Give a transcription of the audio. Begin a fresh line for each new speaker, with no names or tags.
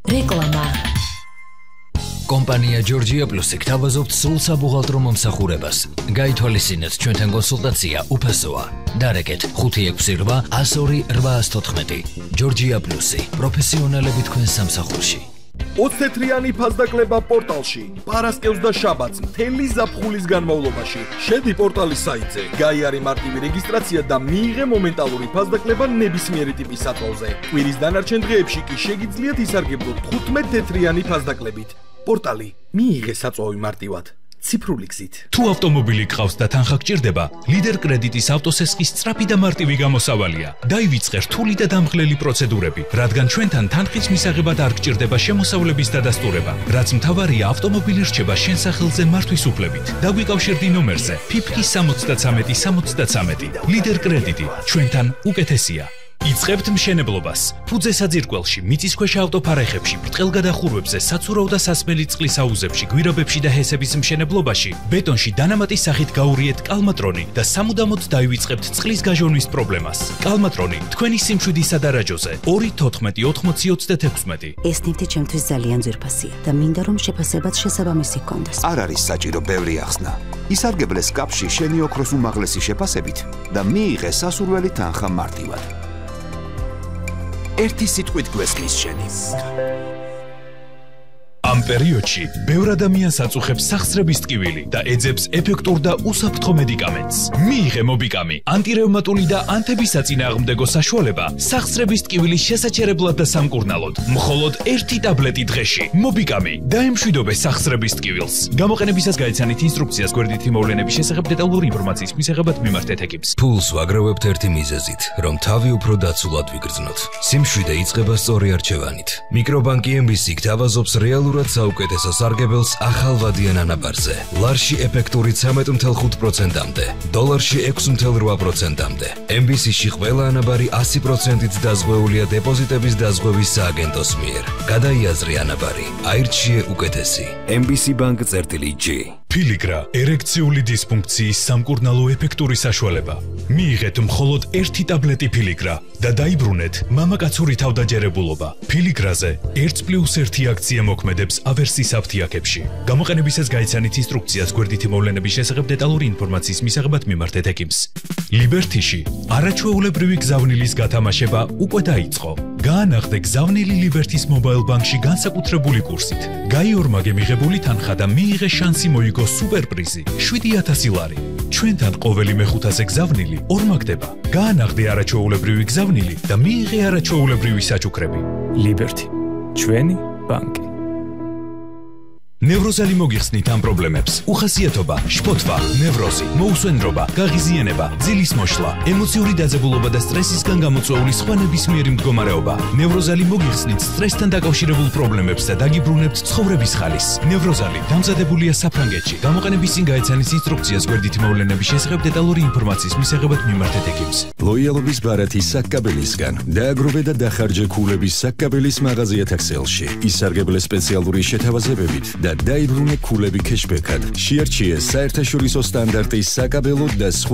რეკლამა კომპანია ჯორჯია პლუსი გთავაზობთ სულ საბუღალტრო მომსახურებას. გაითვალისწინეთ ჩვენთან კონსულტაცია უფასოა. დარეკეთ 568-102-814. ჯორჯია პლუსი პროფესიონალები თქვენ სამსახურში.
20 თეთრიანი ფასდაკლება პორტალში. პარასკევს და შაბათს მთელი ზაფხულის განმავლობაში. შედი პორტალის საიტზე, გაიარე მარტივი რეგისტრაცია და მიიღე მომენტალური ფასდაკლება ნებისმიერი ტიპის სათვალზე. კვირის დანარჩენ დღეებში კი შეგიძლიათ ისარგებლოთ 15 თეთრიანი ფასდაკლებით. პორტალი მიიღე საწვავი მარტივად. ციფრული გზით.
თუ ავტომობილი გყავს და თანხა გჭირდება, ლიდერ კრედიტის ავტოსესხის სწრაფი და მარტივი გამოსავალია. დაივიწყე რთული და დამხლელი პროცედურები, რადგან ჩვენთან თანხის მისაღებად არ გჭირდება შემოსავლების დადასტურება. რაც მთავარია, ავტომობილი რჩება შენ სახელზე მართვის უფლებით. დაგვიკავშირდი ნომერზე PIPK 73-73. ლიდერ კრედიტი ჩვენთან უკეთესია. იწყებთ მშენებლობას. ფუძე საძირკველში, მიწისქვეშა ავტოფარეხებში, ბრტყელგადახურვებზე, საცურაო და სასმელი წყლის აუზებში, გვირაბებში და ჰესების მშენებლობაში, ბეტონში დანამატის სახით გაურიეთ კალმატრონი და სამუდამოდ დაივიწყებთ წყლის გაჟონვის პრობლემას. კალმატრონი თქვენი სიმშვიდისა და რაჯოზე 2-14-80-26.
ეს ნივთი ჩემთვის ძალიან ძვირფასია და მინდა რომ შეფასებაც შესაბამისი ჰქონდეს.
არ არის საჭირო ბევრი ახსნა. ისარგებლე სკაფში შენი ოქროს უმაღლესი შეფასებით და მიიღე სასურველი თანხა მარტივად. ერთი სიტყვით გვესმის შენი.
ამ პერიოდში ბევრ ადამიანს აწუხებს სახსრების ტკივილი და ეძებს ეფექტურ და უსაფრთხო მედიკამენტს. მიიღე მობიკამი, ანტირევმატული და ანთებისაწინააღმდეგო საშუალება სახსრების ტკივილის შესაჩერებლად და სამკურნალოდ. მხოლოდ ერთი ტაბლეტი დღეში. მობიკამი დაემშვიდობე სახსრების ტკივილს. გამოყენებისას გაიცანით ინსტრუქციას გვერდითი მოვლენების შესახებ დეტალური ინფორმაციის მისაღებად მიმართეთ ეკიპს.
ფულს ვაგროვებთ ერთი მიზეზით, რომ თავი უფრო დაცულად ვიგრძნოთ. სიმშვიდე იწყება სწორი არჩევანით. მიკრობანკი MBC გთავაზობს რეალურად საუკეთესო სარგებელს ახალვადიან ანაბარზე. ლარში ეფექტური 13.5%-მდე, დოლარში 6.8%-მდე. MBC-ში ყველა ანაბარი 100%-ით დაზღვეულია დეპოზიტების დაზღვევის სააგენტოს მიერ. გადაიაზრე ანაბარი, აირჩიე უკეთესი. MBC Bank-G.
ფილიგრა ერექციული დისფუნქციის სამკურნალო ეფექტური საშუალება. მიიღეთ მხოლოდ ერთი ტაბლეტი ფილიგრა და დაიბრუნეთ მამაკაცური თავდაჯერებულობა. ფილიგრაზე 1+1 აქცია მოქმედებს ავერსის აფთიაქებში. გამოყენებისას გაიცანით ინსტრუქციას გვერდითი მოვლენების შესახებ დეტალური ინფორმაციის მისაღებად მიმართეთ ეკიპს. ლიბერთიში არაჩვეულებრივი გზავნილის გათამაშება უკვე დაიწყო. გაანახდე გზავნილი ლიბერთის მობაილ ბანკში განსაკუთრებული კურსით. გაიორმაგე მიღებული თანხა და მიიღე შანსი მოიგო სუპერპრიზი 7000 ლარი. ჩვენთან ყოველი მეხუთაზე გზავნილი ორმაგდება. გაანახდე არაჩვეულებრივი გზავნილი და მიიღე არაჩვეულებრივი საჩუქრები. ლიბერთი, ჩვენი ბანკი. ნევროზალი მოგიხსნით ამ პრობლემებს. უხასიათობა, შფოთვა, ნევროზი, მოუსვენრობა, გაღიზიანება, ძილის მოშლა, ემოციური დაძაბულობა და სტრესისგან გამოწვეული სხვა ნებისმიერი მდგომარეობა. ნევროზალი მოგიხსნით სტრესთან დაკავშირებულ პრობლემებს და დაგიბრუნებთ ცხოვრების ხალისს. ნევროზალი დამზადებულია საფრანგეთში. გამოყენების წინ გაიცანით ინსტრუქციას გვერდითი მოვლენების შესახებ დეტალური ინფორმაციის მისაღებად მიმართეთ ეკიპს.
ლოიალობის ბარათი საკაბელისგან. დააგროვე და დახარჯე ქულების საკაბელის მაღაზია თაქსელში. ისარგებლე სპეციალური შეთავაზებებით და დაიბრუნე ქულები ქეშბექად. შეარჩიე საერთაშორისო სტანდარტის საკაბელო და